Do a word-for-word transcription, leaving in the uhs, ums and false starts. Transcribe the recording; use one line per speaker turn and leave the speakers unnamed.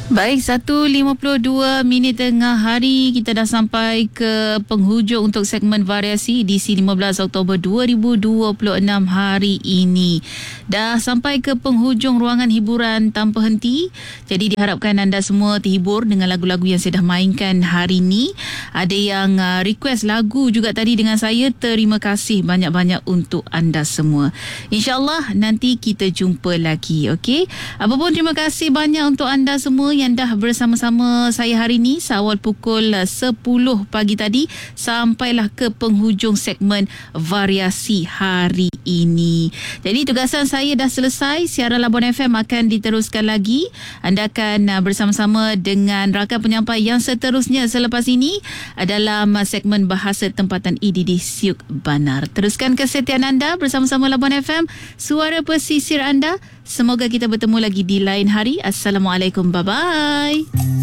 Baik, satu lima puluh dua minit tengah hari kita dah sampai ke penghujung untuk segmen variasi edisi lima belas Oktober dua ribu dua puluh enam hari ini. Dah sampai ke penghujung ruangan hiburan tanpa henti. Jadi diharapkan anda semua terhibur dengan lagu-lagu yang saya dah mainkan hari ini. Ada yang uh, request lagu juga tadi dengan saya. Terima kasih banyak-banyak untuk anda semua. InsyaAllah nanti kita jumpa lagi, okey? Apapun, terima kasih banyak untuk anda semua yang dah bersama-sama saya hari ini seawal pukul sepuluh pagi tadi sampailah ke penghujung segmen variasi hari ini. Jadi tugasan saya dah selesai. Siaran Labuan F M akan diteruskan lagi. Anda akan bersama-sama dengan rakan penyampai yang seterusnya selepas ini dalam segmen bahasa tempatan E D D Siuk Banar. Teruskan kesetiaan anda bersama-sama Labuan F M, suara pesisir anda. Semoga kita bertemu lagi di lain hari. Assalamualaikum, bye-bye.